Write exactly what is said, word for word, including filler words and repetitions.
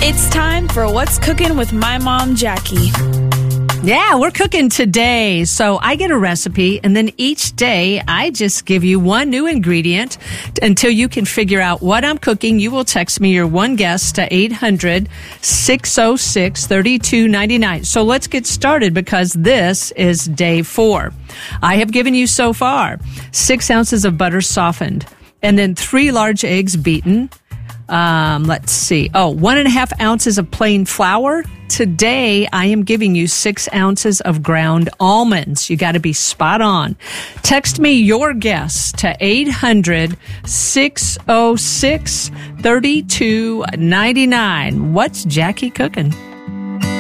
It's time for What's Cooking with my mom, Jackie. Yeah, we're cooking today. So I get a recipe, and then each day I just give you one new ingredient until you can figure out what I'm cooking. You will text me your one guess to eight hundred, six oh six, three two nine nine. So let's get started because this is day four. I have given you so far six ounces of butter softened, and then three large eggs beaten. Um, let's see. Oh, one and a half ounces of plain flour. Today, I am giving you six ounces of ground almonds. You got to be spot on. Text me your guess to eight hundred, six oh six, three two nine nine. What's Jackie cooking?